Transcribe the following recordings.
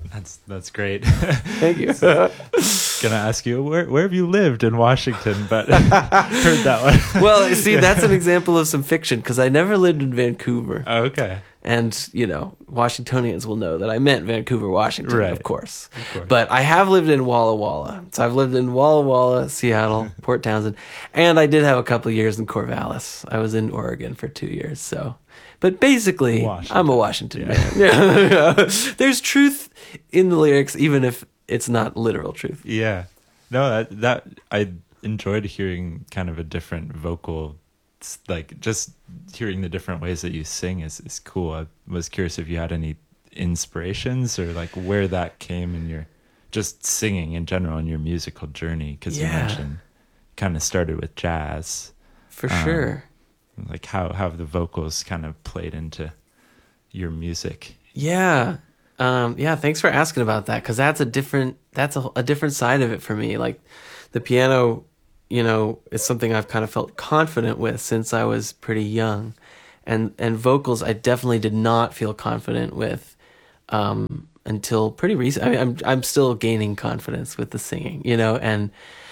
That's great. Thank you. Gonna ask you where have you lived in Washington, but heard that one. Well, see, that's an example of some fiction because I never lived in Vancouver. Oh, okay. And, you know, Washingtonians will know that I meant Vancouver, Washington, Right. of course. Of course. But I have lived in Walla Walla. So I've lived in Walla Walla, Seattle, Port Townsend. And I did have a couple of years in Corvallis. I was in Oregon for 2 years. So, but basically, Washington. I'm a Washington man. Yeah. There's truth in the lyrics, even if it's not literal truth. Yeah. No, that I enjoyed hearing kind of a different vocal, like just hearing the different ways that you sing is cool. I was curious if you had any inspirations or like where that came in your just singing in general in your musical journey, because you mentioned kind of started with jazz. For sure. Like how have the vocals kind of played into your music? Yeah. Thanks for asking about that. Cause that's a different side of it for me. Like the piano, you know, is something I've kind of felt confident with since I was pretty young, and vocals I definitely did not feel confident with, until pretty recent. I mean, I'm still gaining confidence with the singing, you know, and,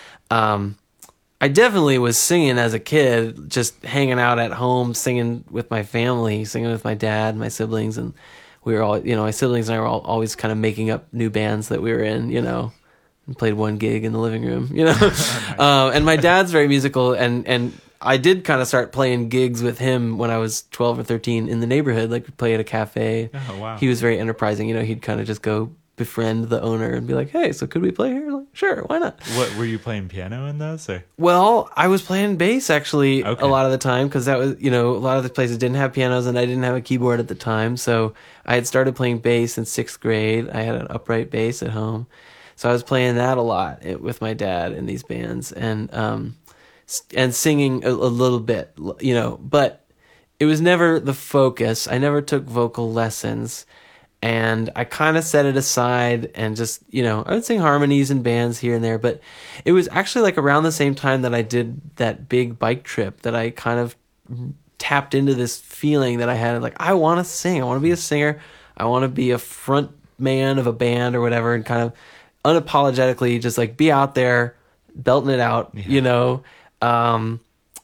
I definitely was singing as a kid, just hanging out at home, singing with my family, singing with my dad, my siblings, and we were all, you know, my siblings and I were always kind of making up new bands that we were in, you know, and played one gig in the living room, you know. And my dad's very musical, and I did kind of start playing gigs with him when I was 12 or 13 in the neighborhood, like we play at a cafe. Oh, wow. He was very enterprising, you know, he'd kind of just go befriend the owner and be like, hey, so could we play here? Like, sure, why not? What were you playing piano in those? Or? Well, I was playing bass actually Okay. a lot of the time because that was, you know, a lot of the places didn't have pianos and I didn't have a keyboard at the time. So I had started playing bass in 6th grade. I had an upright bass at home. So I was playing that a lot with my dad in these bands and singing a little bit, you know, but it was never the focus. I never took vocal lessons. And I kind of set it aside and just, you know, I would sing harmonies in bands here and there. But it was actually like around the same time that I did that big bike trip that I kind of tapped into this feeling that I had. Like, I want to sing. I want to be a singer. I want to be a front man of a band or whatever, and kind of unapologetically just like be out there belting it out, you know. And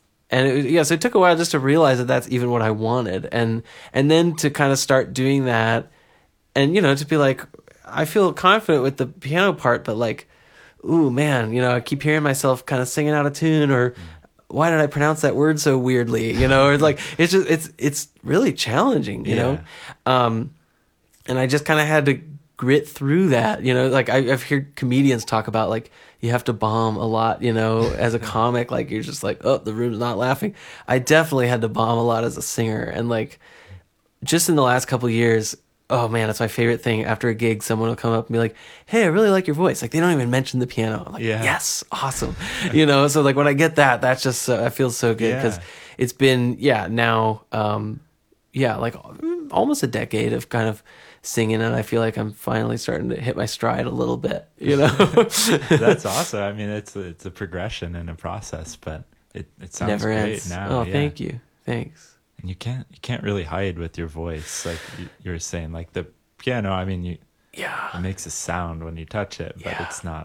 so it took a while just to realize that that's even what I wanted. And then to kind of start doing that. And, you know, to be like, I feel confident with the piano part, but like, ooh, man, you know, I keep hearing myself kind of singing out of tune, or why did I pronounce that word so weirdly? You know, or like, it's just, it's really challenging, you know? And I just kind of had to grit through that, you know, like I've heard comedians talk about like, you have to bomb a lot, you know, as a comic, like you're just like, oh, the room's not laughing. I definitely had to bomb a lot as a singer. And like, just in the last couple of years, oh man, it's my favorite thing. After a gig, someone will come up and be like, hey, I really like your voice. Like, they don't even mention the piano. I'm like, yes, awesome. You know, so like when I get that, that's just, I feel so good because it's been, now, like almost a decade of kind of singing, and I feel like I'm finally starting to hit my stride a little bit, you know? That's awesome. I mean, it's a progression and a process, but it sounds never great ends. now. Oh, thank you. Thanks. And you can't really hide with your voice, like you were saying. Like the piano, I mean, it makes a sound when you touch it, but it's not.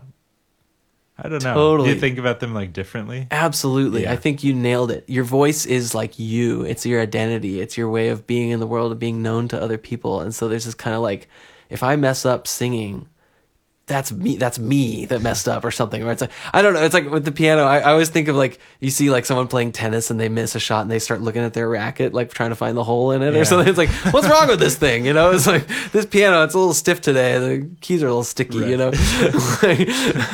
I don't know. Totally. Do you think about them like differently? Absolutely. Yeah. I think you nailed it. Your voice is like you. It's your identity. It's your way of being in the world, of being known to other people. And so there's this kind of like, if I mess up singing, that's me that messed up or something. Or it's like, I don't know. It's like with the piano, I always think of like, you see like someone playing tennis and they miss a shot and they start looking at their racket, like trying to find the hole in it or something. It's like, what's wrong with this thing? You know, it's like this piano, it's a little stiff today. The keys are a little sticky, you know, like,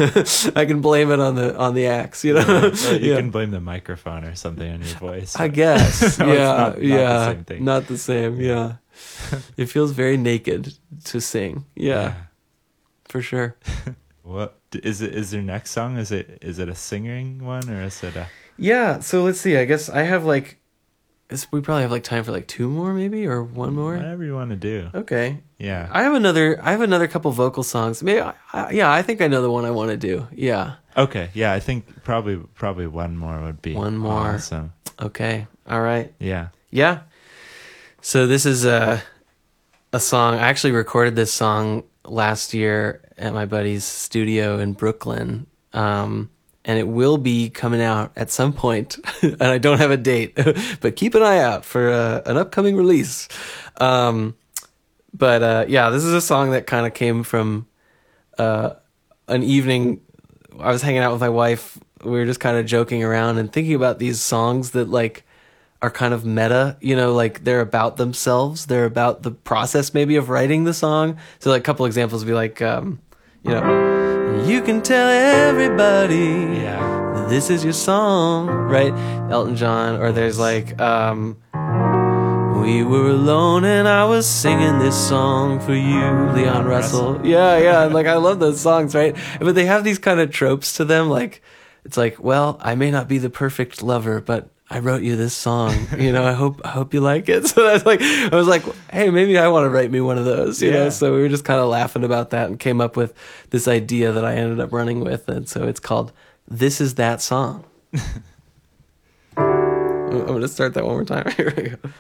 I can blame it on the axe, you know. Well, you can blame the microphone or something on your voice. I guess. No, not the same thing. Not the same. Yeah. It feels very naked to sing. Yeah. For sure. What is it? Is their next song? Is it a singing one, or is it a? Yeah. So let's see. I guess I have like, we probably have like time for like 2 more, maybe, or 1 more. Whatever you want to do. Okay. Yeah. I have another couple vocal songs. Maybe. I think I know the one I want to do. Yeah. Okay. Yeah. I think probably 1 more would be 1 more. awesome. Okay. All right. Yeah. Yeah. So this is a song. I actually recorded this song last year at my buddy's studio in Brooklyn. And it will be coming out at some point, and I don't have a date, but keep an eye out for an upcoming release. Yeah, this is a song that kind of came from an evening. I was hanging out with my wife. We were just kind of joking around and thinking about these songs that like are kind of meta, you know, like they're about themselves. They're about the process maybe of writing the song. So like a couple examples would be like, you know, you can tell everybody that this is your song, right? Elton John. Or there's like, we were alone and I was singing this song for you, Leon Russell. Yeah. Like, I love those songs, right? But they have these kind of tropes to them. Like, it's like, well, I may not be the perfect lover, but I wrote you this song, you know, I hope you like it. So I was like, hey, maybe I want to write me one of those, you know? So we were just kind of laughing about that and came up with this idea that I ended up running with. And so it's called This Is That Song. I'm going to start that one more time. Here we go.